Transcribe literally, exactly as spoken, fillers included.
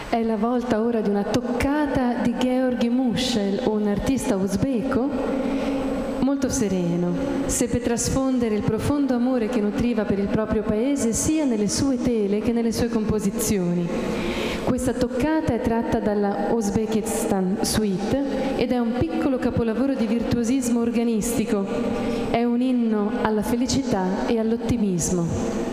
È la volta ora di una toccata di Georgi Mushel, un artista uzbeko molto sereno. Seppe trasfondere il profondo amore che nutriva per il proprio paese sia nelle sue tele che nelle sue composizioni. Questa toccata è tratta dalla Uzbekistan Suite ed è un piccolo capolavoro di virtuosismo organistico. È un inno alla felicità e all'ottimismo.